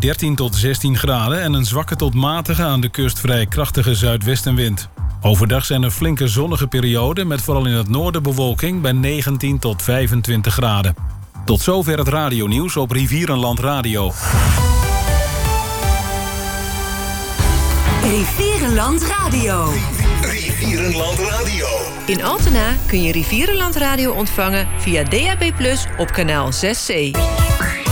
13 tot 16 graden en een zwakke tot matige aan de kust vrij krachtige zuidwestenwind. Overdag zijn er flinke zonnige perioden met vooral in het noorden bewolking bij 19 tot 25 graden. Tot zover het radionieuws op Rivierenland Radio. Rivierenland Radio. Rivierenland Radio. In Altena kun je Rivierenland Radio ontvangen via DAB+ op kanaal 6C.